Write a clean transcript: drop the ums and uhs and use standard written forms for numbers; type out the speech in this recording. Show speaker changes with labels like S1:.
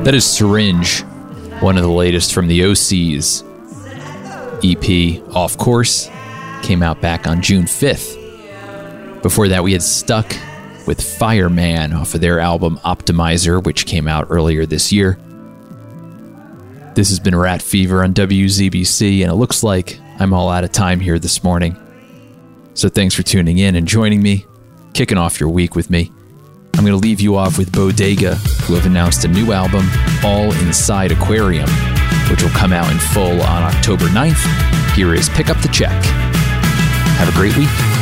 S1: That is Syringe, one of the latest from the OC's EP, Off Course, came out back on June 5th. Before that, we had Stuck with Fireman off of their album Optimizer, which came out earlier this year. This has been Rat Fever on WZBC, and it looks like I'm all out of time here this morning. So thanks for tuning in and joining me, kicking off your week with me. I'm going to leave you off with Bodega, who have announced a new album, All Inside Aquarium, which will come out in full on October 9th. Here is Pick Up the Check. Have a great week.